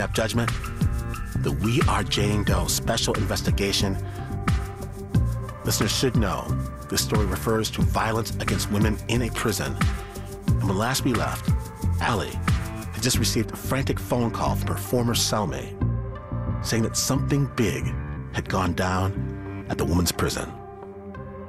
Judgment, the We Are Jane Doe special investigation. Listeners should know this story refers to violence against women in a prison. And when last we left, Allie had just received a frantic phone call from her former cellmate saying that something big had gone down at the woman's prison.